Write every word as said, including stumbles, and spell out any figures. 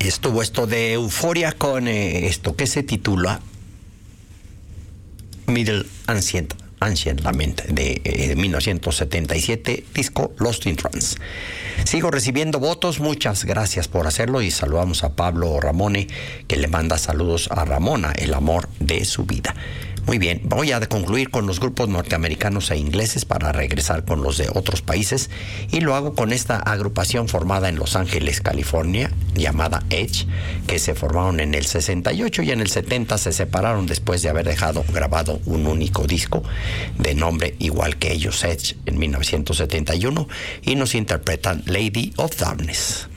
estuvo esto de Euforia con eh, esto que se titula Middle Ancient, Ancient Lament de eh, mil novecientos setenta y siete, disco Lost in Trance. Sigo recibiendo votos, muchas gracias por hacerlo y saludamos a Pablo Ramone, que le manda saludos a Ramona, el amor de su vida. Muy bien, voy a concluir con los grupos norteamericanos e ingleses para regresar con los de otros países, y lo hago con esta agrupación formada en Los Ángeles, California, llamada Edge, que se formaron en el sesenta y ocho y en el setenta se separaron después de haber dejado grabado un único disco de nombre igual que ellos, Edge, en mil novecientos setenta y uno, y nos interpretan Lady of Darkness.